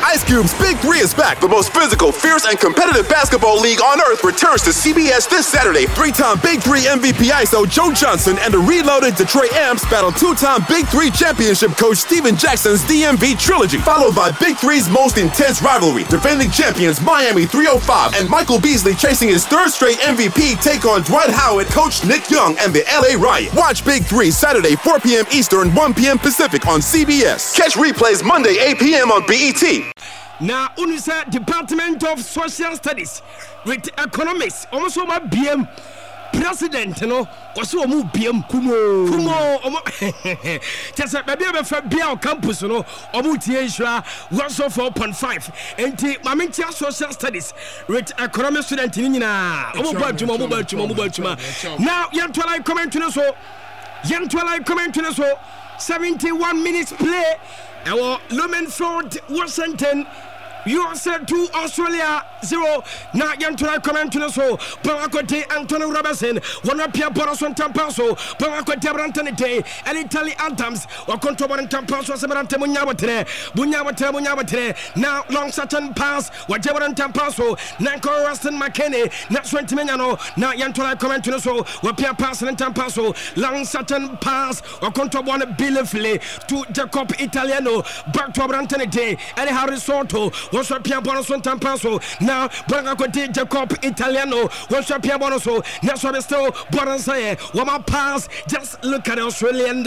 Ice Cube's Big 3 is back. The most physical, fierce, and competitive basketball league on earth returns to CBS this Saturday. 3-time Big 3 MVP ISO Joe Johnson and the reloaded Detroit Amps battle 2-time Big 3 championship coach Steven Jackson's DMV trilogy, followed by Big 3's most intense rivalry. Defending champions Miami 305 and Michael Beasley chasing his third straight MVP take on Dwight Howard, coach Nick Young, and the LA Riot. Watch Big 3 Saturday 4 p.m. Eastern, 1 p.m. Pacific on CBS. Catch replays Monday 8 p.m. on BET. Now, UNISA Department of Social Studies with Economics, also my BM President, also mu BM Kumo, just a baby of a BL campus, Omu Tiesha, 104.5, and Mamintia Social Studies with Economic student in Nina. Now, Yantwala comment to us, 71 minutes play. Our Lumenford, Washington, USA 2, Australia 0. Now, Yantula comment to the so. Paracote, Antonio Robertson, one up here, Borason Tampaso, Paracote, Brantanite, and Italy Anthems, or Contobar and Tampaso, Sabarante Munyabatre, Bunyabatre. Now, long certain pass, whatever and Tampaso, Nanko Raston McKenney, Natsuan Timeniano, now Yantula comment to the so, Wapia pass and Tampaso, long certain pass, or Contobar Billefle to Jacob Italiano, back to Brantanite, and Harry Soto. What's up, Pia Bonoso Tampaso? Now, Brancacote Jacob Italiano. What's up, Pia Bonoso? Now, so still Bonasaye. Wama pass. Just look at the Australian